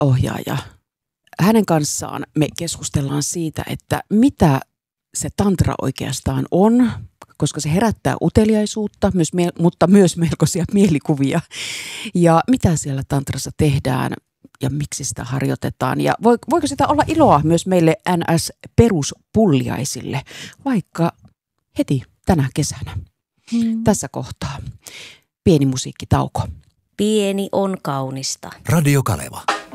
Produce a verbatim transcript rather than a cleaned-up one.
ohjaaja. Hänen kanssaan me keskustellaan siitä, että mitä se tantra oikeastaan on, koska se herättää uteliaisuutta, myös, mutta myös melkoisia mielikuvia. Ja mitä siellä tantrassa tehdään ja miksi sitä harjoitetaan. Ja voiko sitä olla iloa myös meille N S-peruspulliaisille, vaikka heti tänä kesänä. Hmm. Tässä kohtaa pieni musiikkitauko. Pieni on kaunista. Radio Kaleva.